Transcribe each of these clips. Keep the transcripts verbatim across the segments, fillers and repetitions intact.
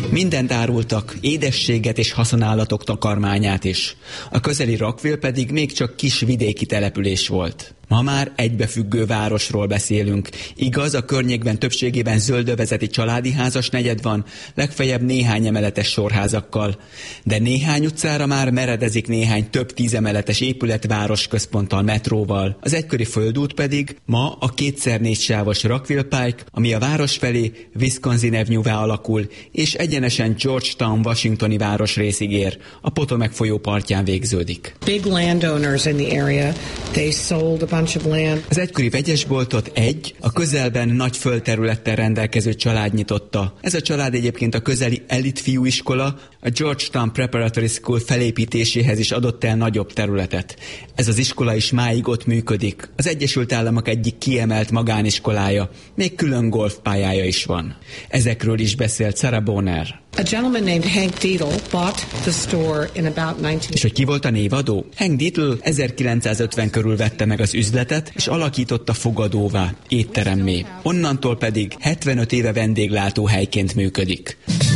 Mindent árultak, édességet és haszonállatok takarmányát is. A közeli Rockville pedig még csak kis vidéki település volt. Ma már egybefüggő városról beszélünk. Igaz, a környékben többségében zöldövezeti családi házas negyed van, legfeljebb néhány emeletes sorházakkal. De néhány utcára már meredezik néhány több tízemeletes épület városközponttal, metróval. Az egykori földút pedig ma a kétszer négy sávos Rockville Pike, ami a város felé Wisconsin Avenue-vá alakul, és egyenesen Georgetown washingtoni városrészig ér. A Potomac folyó partján végződik. Big landowners in the area, they sold a Az egykori vegyesboltot egy, a közelben nagy földterülettel rendelkező család nyitotta. Ez a család egyébként a közeli elit fiúiskola, a Georgetown Preparatory School felépítéséhez is adott el nagyobb területet. Ez az iskola is máig ott működik. Az Egyesült Államok egyik kiemelt magániskolája, még külön golfpályája is van. Ezekről is beszélt Sarah Bonner. A gentleman named Hank Dietl bought the store in about nineteen... És hogy ki volt a névadó? Hank Dietl ezerkilencszázötven körül vette meg az üzletet, és alakította fogadóvá, étteremmé. Onnantól pedig hetvenöt éve vendéglátóhelyként működik.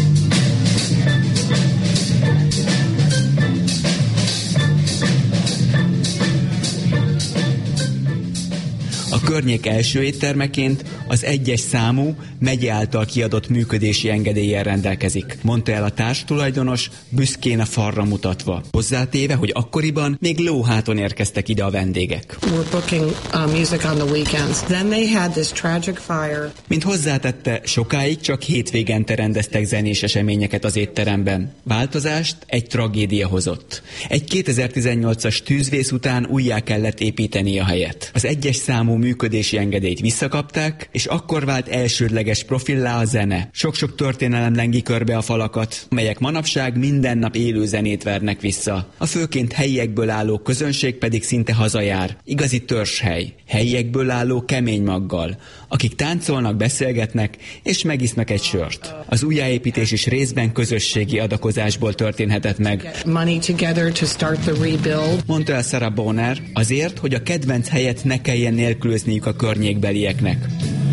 A környék első éttermeként az egyes számú megye által kiadott működési engedéllyel rendelkezik, mondta el a társtulajdonos, büszkén a falra mutatva. Hozzátéve, hogy akkoriban még lóháton érkeztek ide a vendégek. Mint hozzátette, sokáig csak hétvégente rendeztek zenés eseményeket az étteremben. Változást egy tragédia hozott. Egy kétezer-tizennyolcas tűzvész után újjá kellett építeni a helyet. Az egyes számú működési engedélyt visszakapták, és akkor vált elsődleges profillá a zene. Sok-sok történelem lengi körbe a falakat, melyek manapság minden nap élő zenét vernek vissza. A főként helyiekből álló közönség pedig szinte hazajár. Igazi törzshely. Helyiekből álló kemény maggal, akik táncolnak, beszélgetnek és megisznak egy sört. Az újjáépítés is részben közösségi adakozásból történhetett meg. Mondta el Sarah Bonner, azért, hogy a kedvenc helyet ne kelljen nélkülözniük a környékbelieknek.